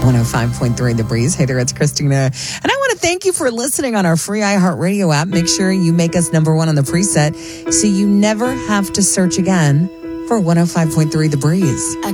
105.3 The Breeze. Hey there, it's Christina. And I want to thank you for listening on our free iHeartRadio app. Make sure you make us number one on the preset so you never have to search again for 105.3 The Breeze.